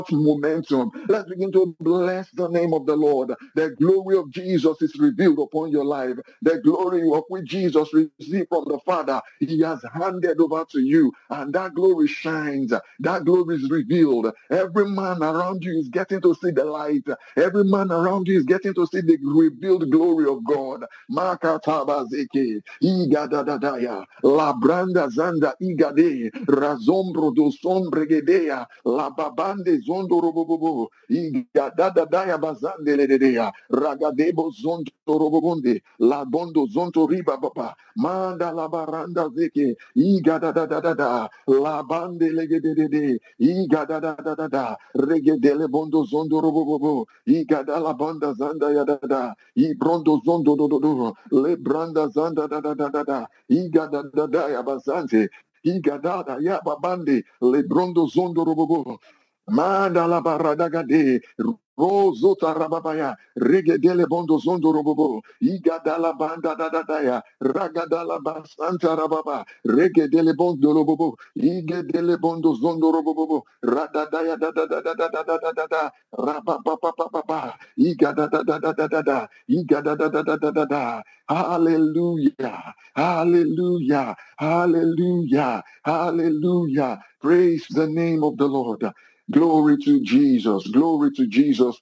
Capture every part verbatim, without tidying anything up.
momentum. Let's begin to bless the name of the Lord. The glory of Jesus is revealed upon your life. The glory of which Jesus received from the Father, he has handed over to you, and that glory shines. That glory is revealed. Every man around you is getting to see the light. Every man around you is getting to see the revealed glory of God. Makatabazeke, Igadadadaya, Labranda Zanda Igade, Razombro do Sombregedea, Lababande Zondo Robobobo, Igadadadaya Bazande Ledea, Ragadebo Zondo Robobonde, Labondo Zonto Riba Baba, Manda Labaranda Zeke, Igadadadada, Labande Legede, Igadadadada, Regedele Bondo Zondo Robobobo, Igadala Banda Zanda Yadada, Ibrondo Zondo Dodo, Lebranda Zanda Dada, Igadadada Yabazante, Igadada Yababande, Lebrondo Zondo Robobo, Manda la baradagade, Rosota rababaya, regedele bondo zondo robobo, igadala banda dadadaya, ragadala basanta rababa, regedele bondo robobo, igedele bondo zondo robobo, radadaya dadadadadadadadada, rabababababa, igadadadadadada, igadadadadadada. Hallelujah, hallelujah, hallelujah, hallelujah. Praise the name of the Lord. Glory to Jesus. Glory to Jesus.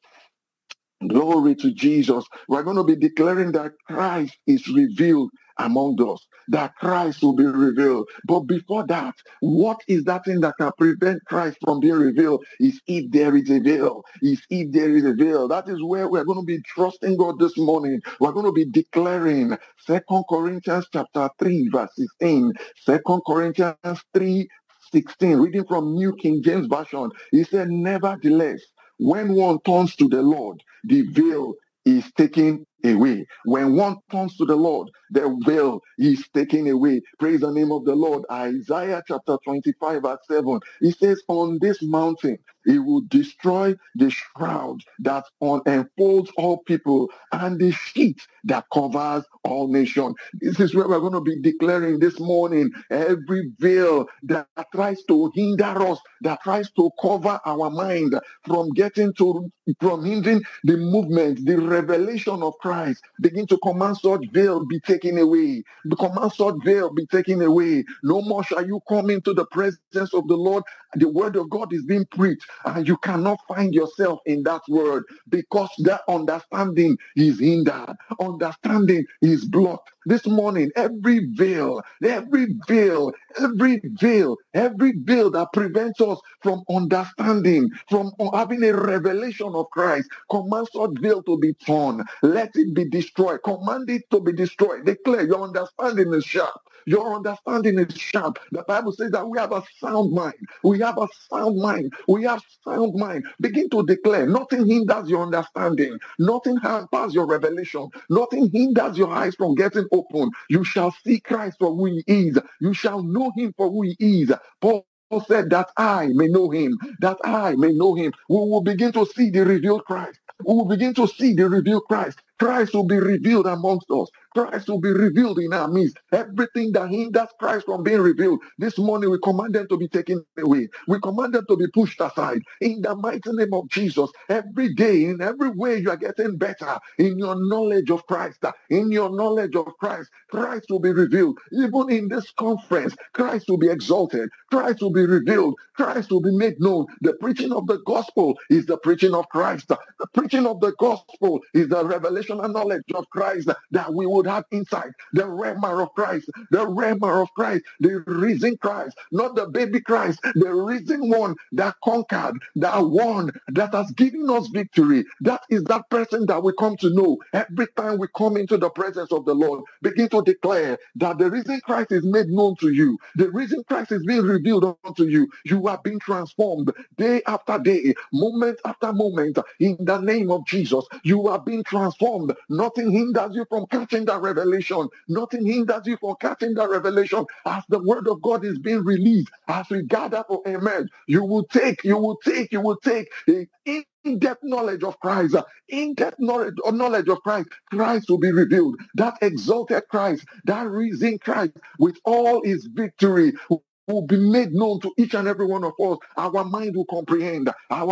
Glory to Jesus. We're going to be declaring that Christ is revealed among us, that Christ will be revealed. But before that, what is that thing that can prevent Christ from being revealed? Is if there is a veil. Is if there is a veil. That is where we're going to be trusting God this morning. We're going to be declaring Second Corinthians chapter three, verse sixteen. Second Corinthians three, sixteen, reading from New King James Version. He said, nevertheless, when one turns to the Lord, the veil is taken away. When one turns to the Lord, the veil is taken away. Praise the name of the Lord. Isaiah chapter twenty-five, verse seven. He says, on this mountain, he will destroy the shroud that unfolds all people and the sheet that covers all nations. This is where we're going to be declaring this morning. Every veil that tries to hinder us, that tries to cover our mind from getting to, from hindering the movement, the revelation of Christ, begin to command such veil be taken away. The command such veil be taken away. No more shall you come into the presence of the Lord. The word of God is being preached, and you cannot find yourself in that word because that understanding is hindered. Understanding is blocked. This morning, every veil, every veil, every veil, every veil that prevents us from understanding, from having a revelation of Christ, command such veil to be torn. Let it be destroyed. Command it to be destroyed. Declare your understanding is sharp. Your understanding is sharp. The Bible says that we have a sound mind. We have a sound mind. We have sound mind. Begin to declare. Nothing hinders your understanding. Nothing hampers your revelation. Nothing hinders your eyes from getting open. You shall see Christ for who he is. You shall know him for who he is. Paul said that I may know him, that I may know him. We will begin to see the revealed Christ. We will begin to see the revealed Christ. Christ will be revealed amongst us. Christ will be revealed in our midst. Everything that hinders Christ from being revealed, this morning we command them to be taken away. We command them to be pushed aside. In the mighty name of Jesus, every day, in every way, you are getting better in your knowledge of Christ. In your knowledge of Christ, Christ will be revealed. Even in this conference, Christ will be exalted. Christ will be revealed. Christ will be made known. The preaching of the gospel is the preaching of Christ. The preaching of the gospel is the revelation and knowledge of Christ, that we would have insight. The rhema of Christ, the rhema of Christ, the risen Christ, not the baby Christ, the risen one that conquered, that won, that has given us victory. That is that person that we come to know. Every time we come into the presence of the Lord, begin to declare that the risen Christ is made known to you. The risen Christ is being revealed unto you. You are being transformed day after day, moment after moment. In the name of Jesus, you are being transformed. Nothing hinders you from catching that revelation. Nothing hinders you from catching that revelation. As the word of God is being released, as we gather for emerge, you will take, you will take, you will take a in-depth knowledge of Christ, in-depth knowledge, knowledge of Christ. Christ will be revealed. That exalted Christ, that risen Christ with all his victory will be made known to each and every one of us. Our mind will comprehend. Our